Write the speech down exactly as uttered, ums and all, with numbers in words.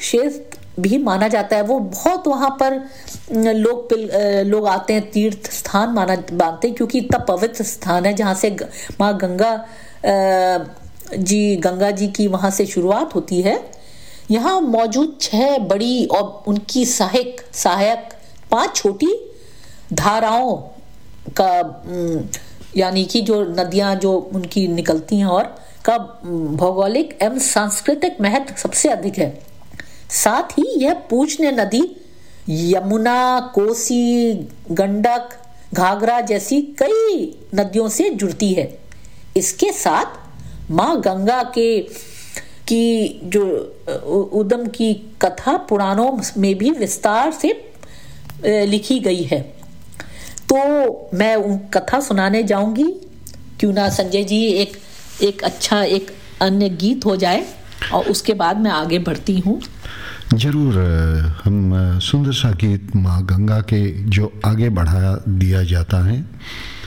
क्षेत्र भी माना जाता है। वो बहुत वहाँ पर लोग पिल लोग आते हैं, तीर्थ स्थान माना मानते हैं, क्योंकि इतना पवित्र स्थान है जहाँ से माँ गंगा जी गंगा जी की वहाँ से शुरुआत होती है। यहाँ मौजूद छह बड़ी और उनकी सहायक सहायक पांच छोटी धाराओं का यानी कि जो नदियाँ जो उनकी निकलती हैं और का भौगोलिक एवं सांस्कृतिक महत्व सबसे अधिक है। साथ ही यह पूजनीय नदी यमुना, कोसी, गंडक, घाघरा जैसी कई नदियों से जुड़ती है। इसके साथ माँ गंगा के की जो उद्गम की कथा पुराणों में भी विस्तार से लिखी गई है। तो मैं उन कथा सुनाने जाऊंगी। क्यों ना संजय जी एक एक अच्छा एक अन्य गीत हो जाए और उसके बाद मैं आगे बढ़ती हूँ। जरूर, हम सुंदर सा गीत माँ गंगा के जो आगे बढ़ा दिया जाता है।